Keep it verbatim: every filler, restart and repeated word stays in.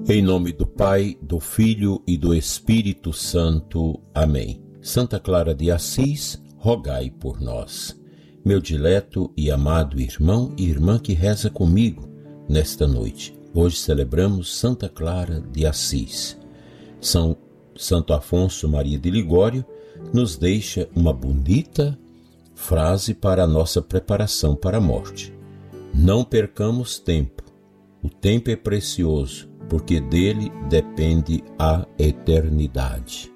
Em nome do Pai, do Filho e do Espírito Santo. Amém. Santa Clara de Assis, rogai por nós. Meu dileto e amado irmão e irmã que reza comigo nesta noite. Hoje celebramos Santa Clara de Assis. São Santo Afonso Maria de Ligório nos deixa uma bonita frase para a nossa preparação para a morte. Não percamos tempo. O tempo é precioso, porque dele depende a eternidade.